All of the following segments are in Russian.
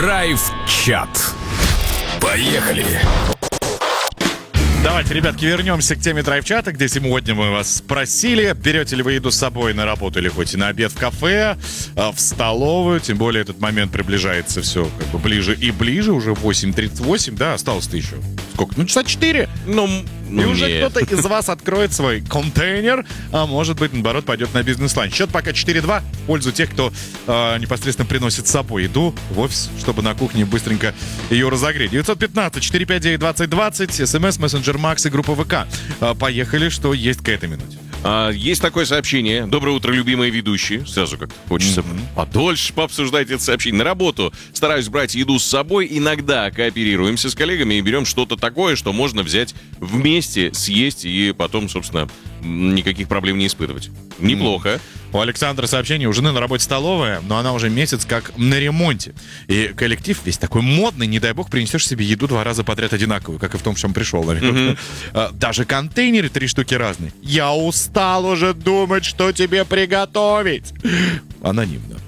Драйв-чат. Поехали! Давайте, ребятки, вернемся к теме драйв-чата, где сегодня мы вас спросили, берете ли вы еду с собой на работу или хоть и на обед в кафе, в столовую. Тем более этот момент приближается все как бы ближе и ближе. Уже 8:38, да, осталось-то еще сколько? Ну, часа 4. И уже кто-то из вас откроет свой контейнер, а может быть, наоборот, пойдет на бизнес-ланч. Счет пока 4-2 в пользу тех, кто непосредственно приносит с собой еду в офис, чтобы на кухне быстренько ее разогреть. 915-459-2020, смс, мессенджер Макс и группа ВК. Поехали, что есть к этой минуте. Есть такое сообщение. Доброе утро, любимые ведущие. Сразу как хочется подольше пообсуждать это сообщение. На работу стараюсь брать еду с собой. Иногда кооперируемся с коллегами и берем что-то такое, что можно взять вместе, съесть и потом, собственно, никаких проблем не испытывать. Неплохо. У Александра сообщение: у жены на работе столовая, но она уже месяц как на ремонте. И коллектив весь такой модный, не дай бог принесешь себе еду 2 раза подряд одинаковую, как и в том, в чем пришел. Даже контейнеры 3 штуки разные. Я устал уже думать, что тебе приготовить. Анонимно.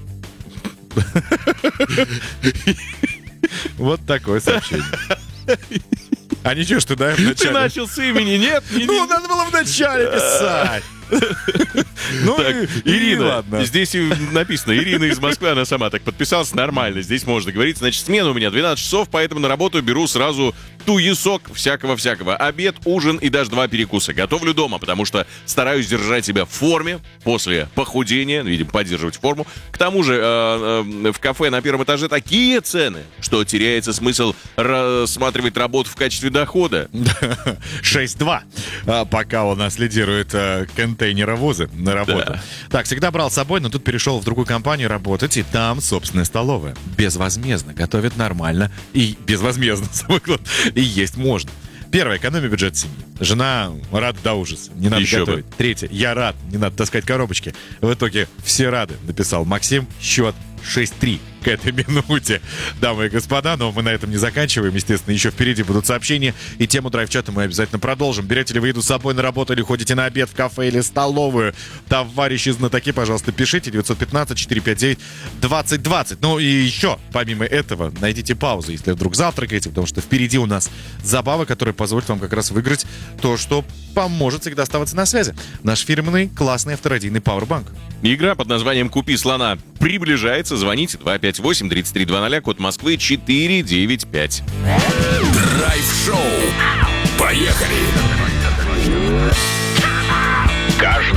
Вот такое сообщение. А ничего, что да, вначале. Ты начал с имени, нет? Ну, надо было вначале писать. Ну, так, Ирина, ладно. здесь и написано, Ирина из Москвы, она сама так подписалась, нормально, здесь можно говорить. Значит, смена у меня 12 часов, поэтому на работу беру сразу туесок всякого-всякого. Обед, ужин и даже 2 перекуса. Готовлю дома, потому что стараюсь держать себя в форме после похудения, видимо, поддерживать форму. К тому же в кафе на 1-м этаже такие цены, что теряется смысл рассматривать работу в качестве дохода. 6-2. Пока у нас лидирует контейнеровозы на работу. Да. Так, всегда брал с собой, но тут перешел в другую компанию работать, и там собственная столовая. Безвозмездно. Готовят нормально. И безвозмездно, самое главное. И есть можно. Первое, экономия бюджет семьи. Жена рада до ужаса. Не надо Еще готовить. бы. Третье, я рад. Не надо таскать коробочки. В итоге все рады, написал Максим. Счет 6-3 к этой минуте. Дамы и господа, но мы на этом не заканчиваем. Естественно, еще впереди будут сообщения. И тему драйв-чата мы обязательно продолжим. Берете ли вы еду с собой на работу или ходите на обед в кафе или столовую? Товарищи знатоки, пожалуйста, пишите. 915-459-2020. Ну и еще, помимо этого, найдите паузу, если вдруг завтракаете, потому что впереди у нас забава, которая позволит вам как раз выиграть то, что поможет всегда оставаться на связи. Наш фирменный классный авторадийный пауэрбанк. Игра под названием «Купи слона» приближается. Звоните 258-3320, код Москвы 495. Драйв-шоу. Поехали! Каждый